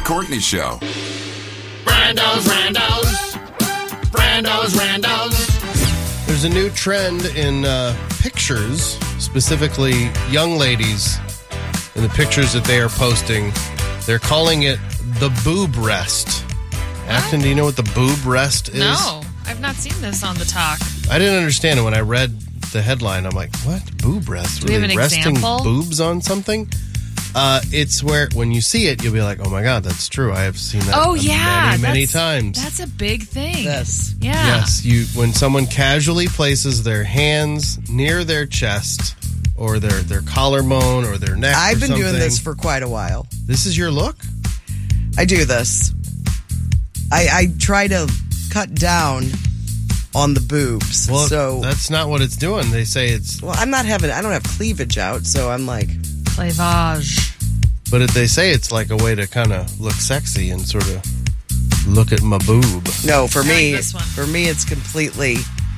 Courtney Show. Randos. There's a new trend in pictures, specifically young ladies, in the pictures that they are posting. They're calling it the boob rest. Afton, do you know what the boob rest is? No, I've not seen this on the talk. I didn't understand it when I read the headline. I'm like, what? Boob rest? Do we have an resting example? Boobs on something? It's where when you see it, you'll be like, oh my God, that's true. I have seen that many times. That's a big thing. Yes. Yeah. Yes, when someone casually places their hands near their chest or their collarbone or their neck. I've been doing something. this for quite a while. This is your look? I do this. I try to cut down on the boobs. Well, so that's not what it's doing. They say it's... Well, I don't have cleavage out, so I'm like... Clavage. But they say it's like a way to kind of look sexy and sort of look at my boob. No, for me, this one. it's completely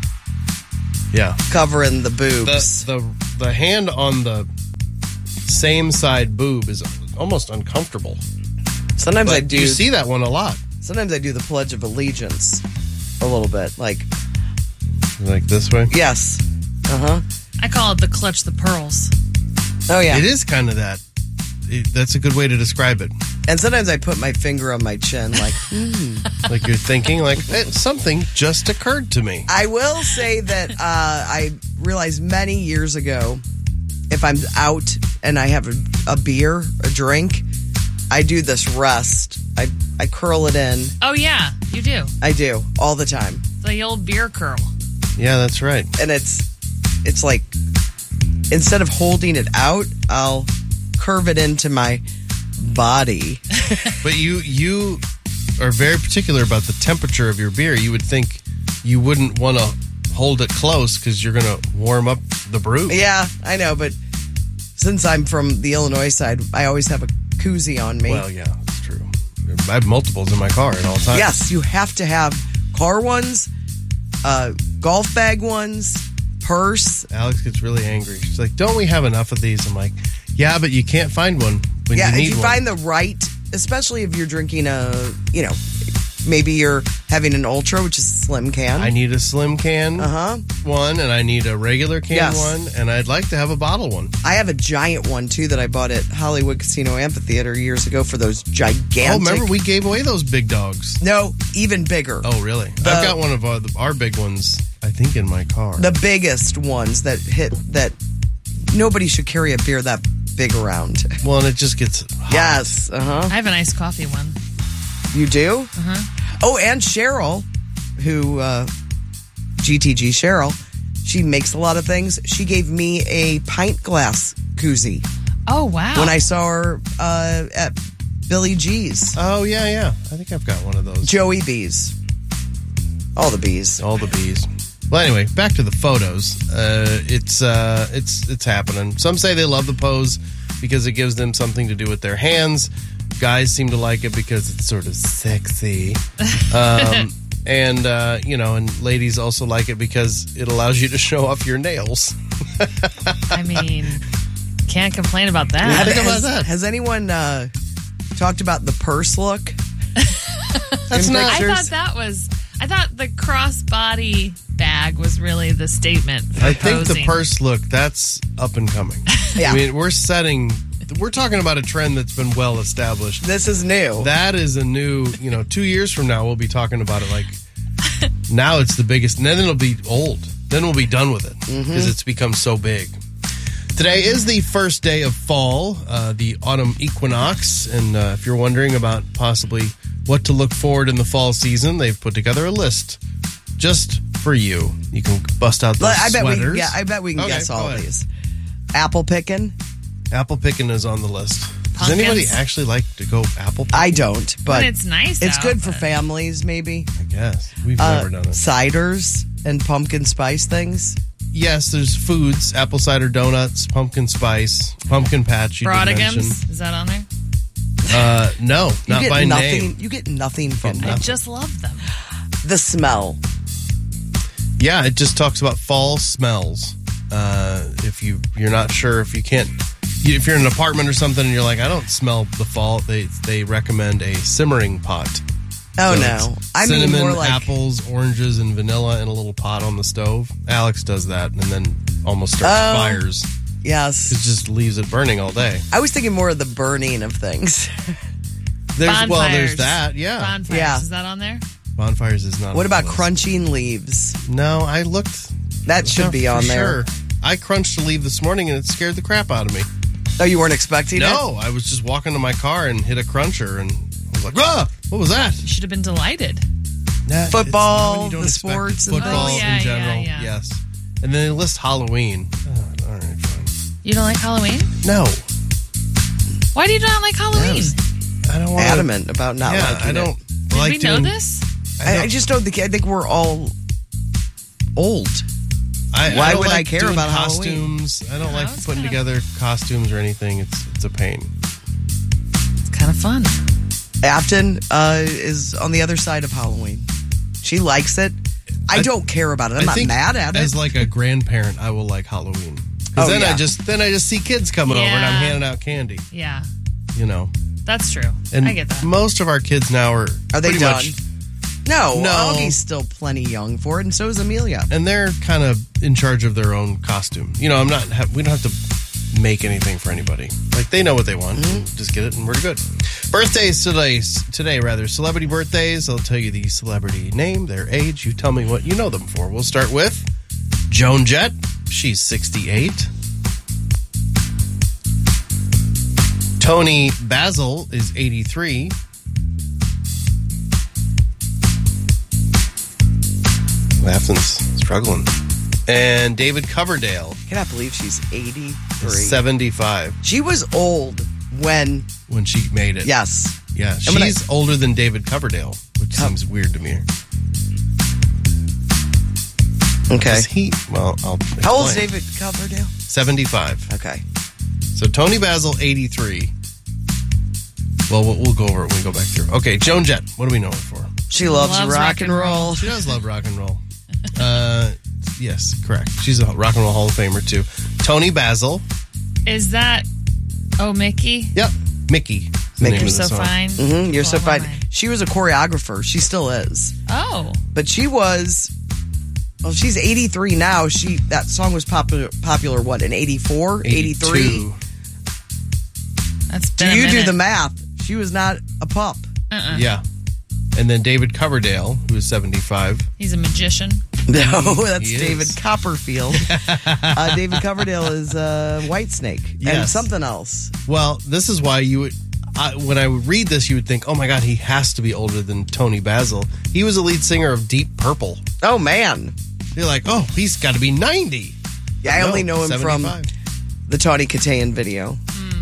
Yeah. covering the boobs. The hand on the same side boob is almost uncomfortable. Sometimes But I do. You see that one a lot. Sometimes I do the Pledge of Allegiance a little bit, like this way? yes, I call it the clutch the pearls. oh yeah. It is kind of that. That's a good way to describe it. And sometimes I put my finger on my chin, like. Like you're thinking, like, something just occurred to me. I will say that I realized many years ago, if I'm out and I have a beer, a drink, I do this rest. I curl it in. Oh, yeah, you do. I do all the time, The old beer curl. Yeah, that's right. and it's like instead of holding it out, I'll curve it into my body. But you are very particular about the temperature of your beer. You would think you wouldn't want to hold it close because you're going to warm up the brew. Yeah, I know, but since I'm from the Illinois side, I always have a koozie on me. Well, yeah, that's true. I have multiples in my car at all times. Yes, you have to have car ones, golf bag ones, purse. Alex gets really angry. She's like, don't we have enough of these? I'm like, yeah, but you can't find one when Yeah, you need if you one. find the right, especially if you're drinking maybe you're having an ultra, which is a slim can. I need a slim can one, and I need a regular can Yes. one, and I'd like to have a bottle one. I have a giant one, too, that I bought at Hollywood Casino Amphitheater years ago for those gigantic... Oh, remember we gave away those big dogs? No, even bigger. Oh, really? I've got one of our big ones, I think, in my car. The biggest ones that nobody should carry a beer that big around. Well, and it just gets hot. Yes, I have an iced coffee one. You do? Oh, and Cheryl, who, GTG Cheryl, she makes a lot of things. She gave me a pint glass koozie Oh, wow. when I saw her at Billy G's. Oh, yeah. I think I've got one of those. Joey Bees. All the bees. All the bees. Well, anyway, back to the photos. It's happening. Some say they love the pose because it gives them something to do with their hands. Guys seem to like it because it's sort of sexy. And ladies also like it because it allows you to show off your nails. I mean, can't complain about that. Think about that. Has anyone talked about the purse look? That's In not... pictures? I thought the crossbody bag was really the statement for I think the posing. purse look, that's up and coming. Yeah. I mean, we're talking about a trend that's been well established. This is new. That is a new, 2 years from now, we'll be talking about it like, now it's the biggest, and then it'll be old. Then we'll be done with it because it's become so big. Today is the first day of fall, the autumn equinox, and if you're wondering about possibly what to look forward in the fall season, they've put together a list just for you. You can bust out those sweaters. I bet we can Okay, guess go all ahead. these. Apple picking. Apple picking is on the list. Does Pumpkins. anybody actually like to go apple picking? I don't, but When it's nice it's out, good for but- families, maybe. I guess. We've never done it. Ciders and pumpkin spice things. Yes, there's foods, apple cider donuts, pumpkin spice, pumpkin patch. You did mention. Brodigams, is that on there? No, You not get by nothing. name. You get nothing from I them. just love them. The smell. Yeah, it just talks about fall smells. If you're not sure, if you can't if you're in an apartment or something and you're like, I don't smell the fall, they recommend a simmering pot. Oh, So no. it's I mean, cinnamon, more like apples, oranges, and vanilla in a little pot on the stove. Alex does that and then almost starts fires. yes. It just leaves it burning all day. I was thinking more of the burning of things. Bonfires. There's that, yeah. Bonfires. Yeah. Is that on there? Bonfires is not. What on the about list. crunching leaves? No, I looked. That should be for on there. Sure. I crunched a leaf this morning and it scared the crap out of me. Oh, you weren't expecting it? No, I was just walking to my car and hit a cruncher and I was like, ah, what was that? You should have been delighted. Nah, it's Football, not when you don't the expect it. sports and Football things. Oh, yeah, in general, yeah. yes. And then they list Halloween. Oh, all right, fine. You don't like Halloween? No. Why do you not like Halloween? I don't want Adamant about not Yeah, liking I don't it. Did like we know doing, this? I just don't think. I think we're all old. Why don't would I like care doing about Halloween? costumes. I don't No, like it's putting kinda- together costumes or anything. It's a pain. It's kind of fun. Afton is on the other side of Halloween. She likes it. I don't care about it. I'm I not think mad at it. As like a grandparent, I will like Halloween. Oh, Because then yeah. I just see kids coming over and I'm Yeah. handing out candy. Yeah, You know. that's true. And I get that. most of our kids now are Are they pretty done? much, No, No. Augie's still plenty young for it, and so is Amelia. and they're kind of in charge of their own costume. You know, we don't have to make anything for anybody. Like they know what they want. Just get it and we're good. Birthdays today, celebrity birthdays. I'll tell you the celebrity name, their age. You tell me what you know them for. We'll start with Joan Jett. She's 68. Tony Basil is 83. Afton's struggling. And David Coverdale, I cannot believe she's 83. 75, She was old when, when she made it. yes. Yeah, And when she's older than David Coverdale, which seems weird to me. Okay. I'll explain. How old is David Coverdale? 75. Okay. So Tony Basil, 83. Well, we'll go over it when we go back through. Okay, Joan Jett, what do we know her for? She loves Loves rock and roll. She does love rock and roll. Yes, correct. She's a rock and roll Hall of Famer, too. Tony Basil. Is that Mickey? Yep. Mickey. is the name You're of the so song. fine. You're so Oh, fine. my. She was a choreographer. She still is. Oh, But she was, well, she's 83 now. That song was popular what, in 84, 83? 82. that's Do been a you do minute. the math? She was not a pup. Yeah. And then David Coverdale, who is 75. He's a magician. No, that's He is. David Copperfield. David Coverdale is Whitesnake and Yes. something else. Well, this is why you would, when I would read this, you would think, oh my God, he has to be older than Tony Basil. He was a lead singer of Deep Purple. Oh, man. You're like, oh, he's got to be 90. Yeah, I No, only know him 75. from the Tawny Kitaen video.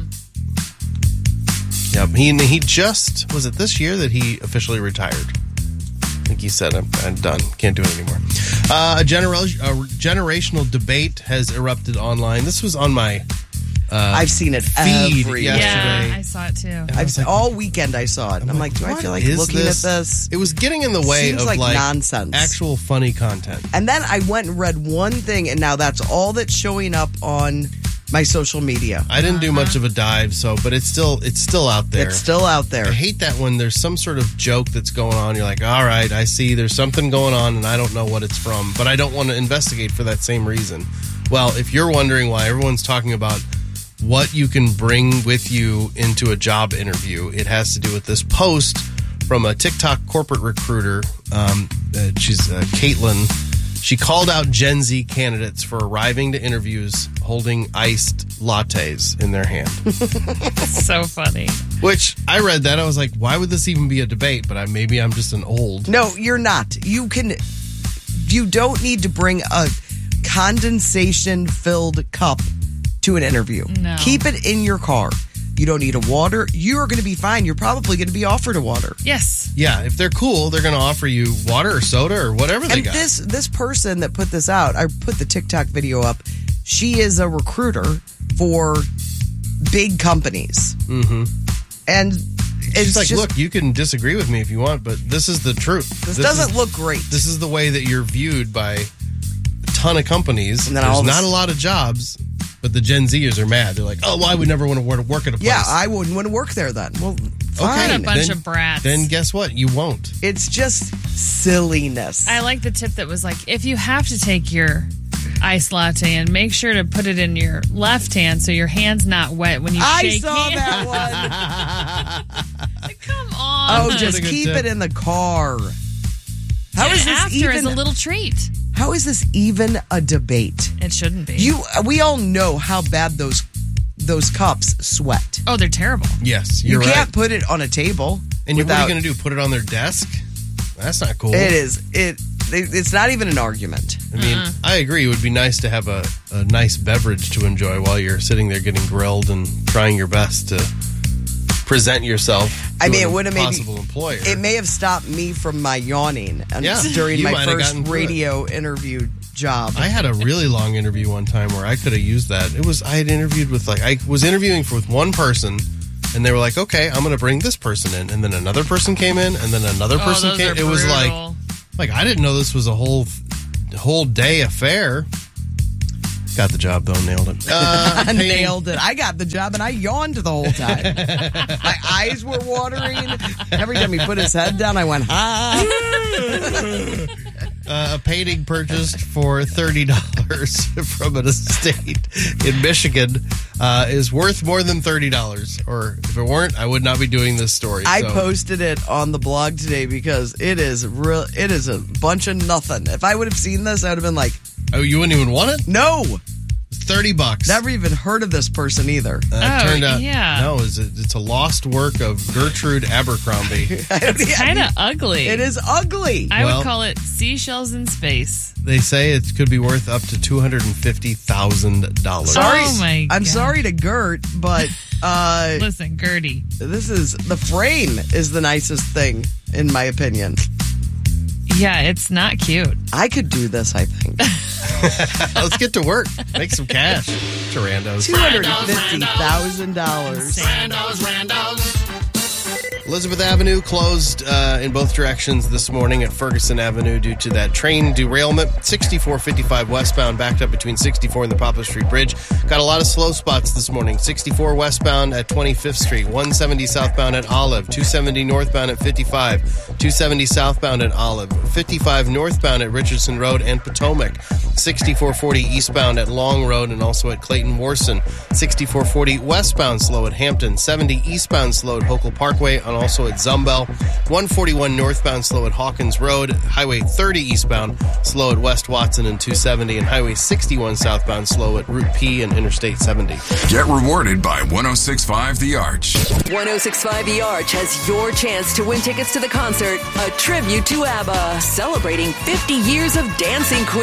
Yep. He just, was it this year that he officially retired? I think he said, I'm done. Can't do it anymore. A generational debate has erupted online. This was on my I've seen it feed every yesterday. Yeah, I saw it too. all weekend I saw it. And I'm like, do I what feel like is looking at this? It was getting in the way Seems of like nonsense. actual funny content. And then I went and read one thing, and now that's all that's showing up on my social media. I didn't do much of a dive, but it's still out there. It's still out there. I hate that when there's some sort of joke that's going on. You're like, all right, I see there's something going on and I don't know what it's from, but I don't want to investigate for that same reason. Well, if you're wondering why everyone's talking about what you can bring with you into a job interview, it has to do with this post from a TikTok corporate recruiter. She's Caitlin. She called out Gen Z candidates for arriving to interviews holding iced lattes in their hand. So funny. Which I read that, I was like, why would this even be a debate? But maybe I'm just an old. No, you're not. You don't need to bring a condensation-filled cup to an interview. No. Keep it in your car. You don't need a water. You're going to be fine. You're probably going to be offered a water. Yes. Yeah, if they're cool, they're going to offer you water or soda or whatever they And got. this person that put this out, I put the TikTok video up. She is a recruiter for big companies. Mm-hmm. And it's She's like, just, look, you can disagree with me if you want, but this is the truth. this doesn't look great. This is the way that you're viewed by a ton of companies. And then There's all of a not a lot of jobs. But the Gen Zers are mad. They're like, oh, well, I would never want to work at a place. Yeah, I wouldn't want to work there then. Well, fine. What a bunch of brats. Then guess what? You won't. It's just silliness. I like the tip that was like, if you have to take your iced latte and make sure to put it in your left hand so your hand's not wet when you shake saw hands. that one. Come on. Oh, just a good keep tip. it in the car. How is this after even as a little treat? How is this even a debate? It shouldn't be. We all know how bad those cups sweat. Oh, they're terrible. Yes, You you're right. can't put it on a table. And what are without, you going to do? Put it on their desk? That's not cool. It is. It's not even an argument. I mean, I agree. It would be nice to have a nice beverage to enjoy while you're sitting there getting grilled and trying your best to present yourself to it would have a maybe possible employer. It may have stopped me from my yawning during you my might have first gotten through radio interview job. I had a really long interview one time where I could have used that. I had interviewed with I was interviewing with one person, and they were like, okay, I'm going to bring this person in. And then another person came in, and then another person came. It was like I didn't know this was a whole day affair. Got the job, though. Nailed it. Nailed it. I got the job, and I yawned the whole time. My eyes were watering. Every time he put his head down, I went, ha. A painting purchased for $30 from an estate in Michigan is worth more than $30. Or if it weren't, I would not be doing this story. I posted it on the blog today because it is a bunch of nothing. If I would have seen this, I would have been like, oh, you wouldn't even want it? no. $30. Never even heard of this person either. It turned out, yeah. no, it's a lost work of Gertrude Abercrombie. It's kind of ugly. It is ugly. I Well- would call it seashells in space. They say it could be worth up to $250,000. Sorry. Oh, my I'm God. sorry to Gert, but Listen, Gertie. the frame is the nicest thing, in my opinion. Yeah, it's not cute. I could do this, I think. Let's get to work. Make some cash. Randos. $250,000. Elizabeth Avenue closed in both directions this morning at Ferguson Avenue due to that train derailment. 6455 westbound backed up between 64 and the Poplar Street Bridge. Got a lot of slow spots this morning. 64 westbound at 25th Street, 170 southbound at Olive, 270 northbound at 55, 270 southbound at Olive, 55 northbound at Richardson Road and Potomac, 6440 eastbound at Long Road and also at Clayton Warson, 6440 westbound slow at Hampton, 70 eastbound slow at Hokel Parkway and also at Zumbel, 141 northbound slow at Hawkins Road, Highway 30 eastbound slow at West Watson and 270, and Highway 61 southbound slow at Route P and Interstate 70. Get rewarded by 106.5 The Arch. 106.5 The Arch has your chance to win tickets to the concert, a tribute to ABBA, celebrating 50 years of Dancing Queen.